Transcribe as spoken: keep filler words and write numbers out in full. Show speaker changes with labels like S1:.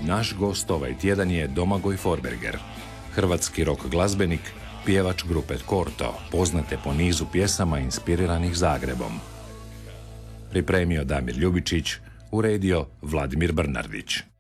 S1: Naš gost ovaj tjedan je Domagoj Forberger, hrvatski rock glazbenik, pjevač grupe Korto, poznate po nizu pjesama inspiriranih Zagrebom. Pripremio Damir Ljubičić, uredio Vladimir Brnardić.